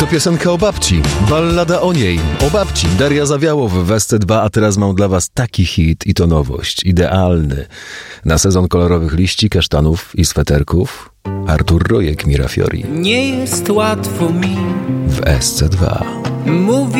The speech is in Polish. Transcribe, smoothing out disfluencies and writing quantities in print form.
To piosenka o babci, ballada o niej, o babci. Daria Zawiałow w SC2, a teraz mam dla was taki hit i to nowość, idealny. Na sezon kolorowych liści, kasztanów i sweterków Artur Rojek, Mira Fiori. Nie jest łatwo mi w SC2. mówić